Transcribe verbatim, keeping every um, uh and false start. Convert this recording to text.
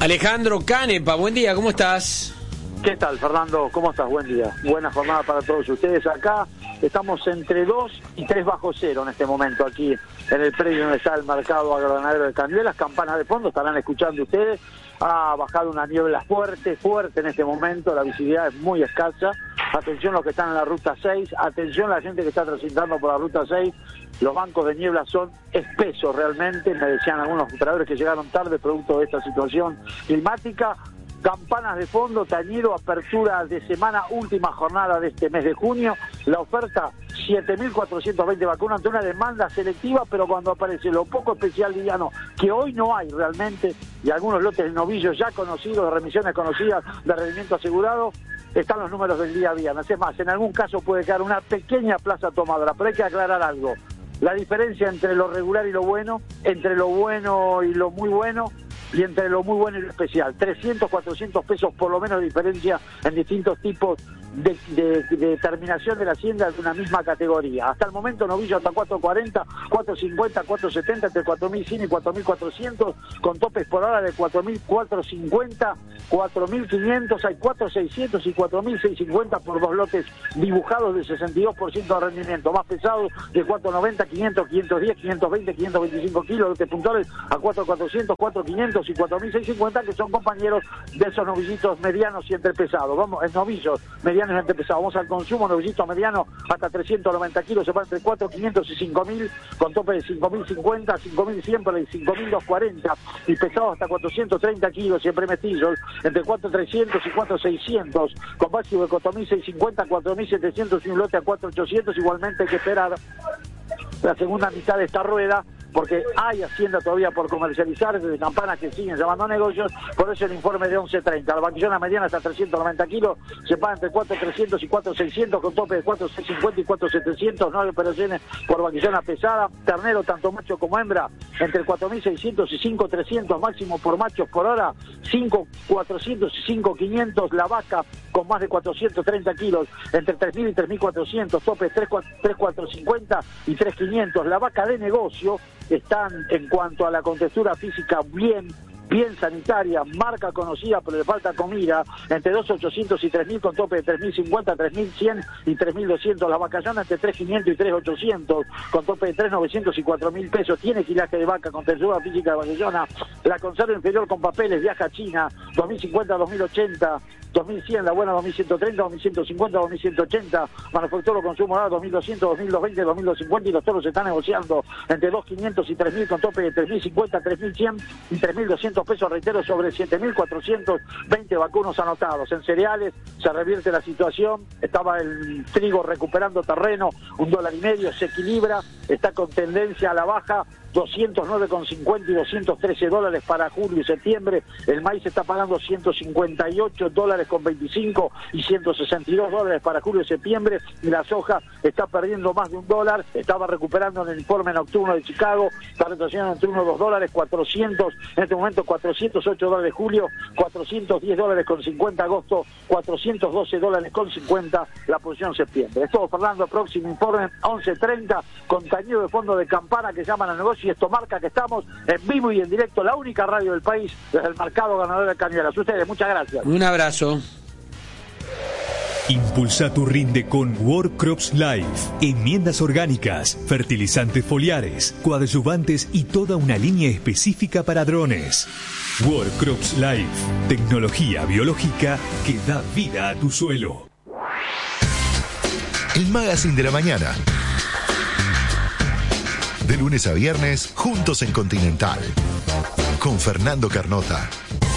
Alejandro Canepa, buen día, ¿cómo estás? ¿Qué tal, Fernando? ¿Cómo estás? Buen día. Buena jornada para todos ustedes. Acá estamos entre dos y tres bajo cero en este momento, aquí en el predio donde está el mercado agroganadero de Cañuelas. Campanas de fondo, estarán escuchando ustedes. Ha bajado una niebla fuerte, fuerte en este momento. La visibilidad es muy escasa. Atención los que están en la ruta seis. Atención la gente que está transitando por la ruta seis. Los bancos de niebla son espesos realmente. Me decían algunos operadores que llegaron tarde producto de esta situación climática. Campanas de fondo, tañido, apertura de semana, última jornada de este mes de junio. La oferta, siete mil cuatrocientas veinte vacunas ante una demanda selectiva, pero cuando aparece lo poco especial liviano, que hoy no hay realmente, y algunos lotes de novillos ya conocidos, de remisiones conocidas, de rendimiento asegurado, están los números del día viernes. Es más, en algún caso puede quedar una pequeña plaza tomadora, pero hay que aclarar algo. La diferencia entre lo regular y lo bueno, entre lo bueno y lo muy bueno, y entre lo muy bueno y lo especial, trescientos, cuatrocientos pesos por lo menos de diferencia en distintos tipos de, de, de terminación de la hacienda de una misma categoría. Hasta el momento novillo hasta cuatro cuarenta, cuatro cincuenta, cuatro setenta, entre cuatro mil cien y cuatro mil cuatrocientos, con topes por hora de cuatro mil cuatrocientos cincuenta, cuatro mil quinientos, hay cuatro mil seiscientos y cuatro mil seiscientos cincuenta por dos lotes dibujados de sesenta y dos por ciento de rendimiento, más pesados de cuatro noventa, quinientos, quinientos diez, quinientos veinte, quinientos veinticinco kilos, lotes puntuales a cuatro cuatrocientos, cuatro quinientos y cuatro mil seiscientos cincuenta, que son compañeros de esos novillitos medianos y entrepesados. Vamos, en novillos medianos y entrepesados. Vamos al consumo, novillito mediano hasta trescientos noventa kilos, se va entre cuatro mil quinientos y cinco mil, con tope de cinco mil cincuenta, cinco mil cien por ahí, cinco mil doscientos cuarenta, y pesados hasta cuatrocientos treinta kilos, siempre mestizos, entre cuatro mil trescientos y cuatro mil seiscientos, con máximo de cuatro mil seiscientos cincuenta, cuatro mil setecientos y un lote a cuatro mil ochocientos. Igualmente hay que esperar la segunda mitad de esta rueda, porque hay hacienda todavía por comercializar, desde campanas que siguen llamando negocios. Por eso el informe de once treinta, la vaquillona mediana hasta trescientos noventa kilos, se paga entre cuatro mil trescientos y cuatro mil seiscientos, con tope de cuatro mil seiscientos cincuenta y cuatro mil setecientos, nueve operaciones por vaquillona pesada. Ternero, tanto macho como hembra, entre cuatro mil seiscientos y cinco mil trescientos, máximo por machos por hora, cinco mil cuatrocientos y cinco mil quinientos. La vaca con más de cuatrocientos treinta kilos, entre tres mil y tres mil cuatrocientos, tope tres mil cuatrocientos cincuenta y tres mil quinientos. La vaca de negocio están en cuanto a la contextura física bien, bien sanitaria, marca conocida, pero le falta comida, entre dos mil ochocientos y tres mil, con tope de tres mil cincuenta, tres mil cien y tres mil doscientos. La vacallona entre tres mil quinientos y tres mil ochocientos, con tope de tres mil novecientos y cuatro mil pesos. Tiene quilaje de vaca con textura física de vacallona. La conserva inferior con papeles, viaja a China, dos mil cincuenta, dos mil ochenta, dos mil cien, la buena dos mil ciento treinta, dos mil ciento cincuenta, dos mil ciento ochenta, manufacturero consumo ahora dos mil doscientos, dos mil doscientos veinte, dos mil doscientos cincuenta, y los toros se están negociando entre dos mil quinientos y tres mil, con tope de tres mil cincuenta, tres mil cien y tres mil doscientos pesos, reitero, sobre siete mil cuatrocientos veinte vacunos anotados. En cereales se revierte la situación, estaba el trigo recuperando terreno, un dólar y medio, se equilibra, está con tendencia a la baja, doscientos nueve con cincuenta y doscientos trece dólares para julio y septiembre. El maíz está pagando ciento cincuenta y ocho dólares con veinticinco y ciento sesenta y dos dólares para julio y septiembre, y la soja está perdiendo más de un dólar, estaba recuperando en el informe nocturno de Chicago, está retrocediendo entre uno y dos dólares, cuatrocientos, en este momento cuatrocientos ocho dólares julio, cuatrocientos diez dólares con cincuenta agosto, cuatrocientos doce dólares con cincuenta la posición septiembre. Es todo, Fernando. Próximo informe once treinta, con tañido de fondo de campana que llaman a negocio, y esto marca que estamos en vivo y en directo, la única radio del país, desde el mercado ganador de Cañuelas. Ustedes, muchas gracias. Un abrazo. Impulsa tu rinde con World Crops Life. Enmiendas orgánicas, fertilizantes foliares, coadyuvantes y toda una línea específica para drones. World Crops Life. Tecnología biológica que da vida a tu suelo. El Magazine de la Mañana. De lunes a viernes, juntos en Continental. Con Fernando Carnota.